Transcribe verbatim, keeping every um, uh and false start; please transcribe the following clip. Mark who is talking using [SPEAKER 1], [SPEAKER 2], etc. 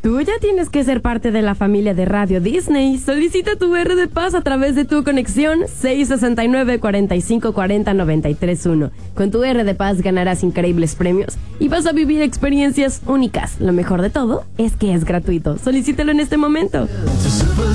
[SPEAKER 1] Tú ya tienes que ser parte de la familia de Radio Disney. Solicita tu R de Paz a través de tu conexión seis seis nueve, cuatro cinco cuatro cero, nueve tres uno. Con tu R de Paz ganarás increíbles premios y vas a vivir experiencias únicas. Lo mejor de todo es que es gratuito. Solicítalo en este momento.